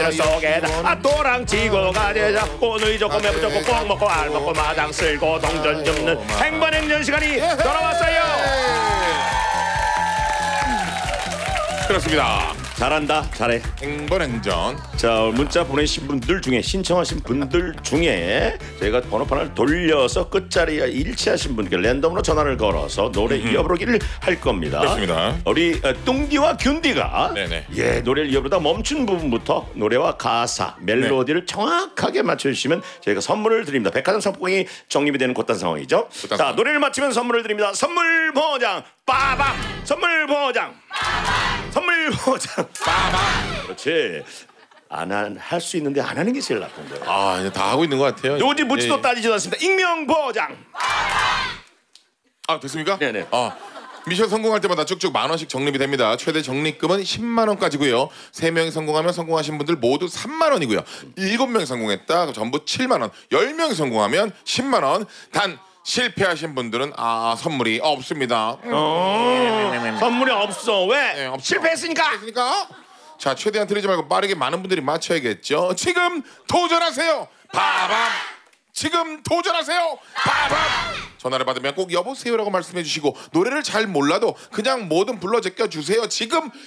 들 속에다 또랑 치고 가자 오늘 조금 해보자고 꼭 먹고 알 먹고 마당 쓸고 동전 줍는 행bon행전 시간이 돌아왔어요. 그렇습니다. 잘한다 잘해. 행bon행전. 자 문자 보내신 분들 중에 신청하신 분들 중에 저희가 번호판을 돌려서 끝자리에 일치하신 분께 랜덤으로 전화를 걸어서 노래 이어부르기를 할 겁니다. 그렇습니다. 우리 뚱디와 균디가 네네. 예 노래를 이어부르다 멈춘 부분부터 노래와 가사 멜로디를 정확하게 맞춰주시면 저희가 선물을 드립니다. 백화점 상품권이 적립이 되는 곧단 상황이죠. 자 노래를 맞히면 선물을 드립니다. 선물 보장 빠밤 선물 보장 선물 보장 빠밤. 그렇지. 할 수 있는데 안 하는 게 제일 나쁜 거예요. 아 이제 다 하고 있는 것 같아요. 요즘 묻지도 예. 따지지도 않습니다. 익명 보장. 아 됐습니까? 네네. 미션 성공할 때마다 쭉쭉 10,000원씩 적립이 됩니다. 최대 적립금은 10만 원까지고요. 3명이 성공하면 성공하신 분들 모두 3만 원이고요. 7명이 성공했다 전부 7만 원. 10명이 성공하면 10만 원. 단 실패하신 분들은 선물이 없습니다. 선물이 없어. 왜? 네, 없어. 실패했으니까. 그러니까 자 최대한 틀리지 말고 빠르게 많은 분들이 맞춰야겠죠. 지금 도전하세요. 바밤. 지금 도전하세요. 바밤. 전화를 받으면 꼭 여보세요라고 말씀해 주시고 노래를 잘 몰라도 그냥 뭐든 불러 제껴 주세요. 지금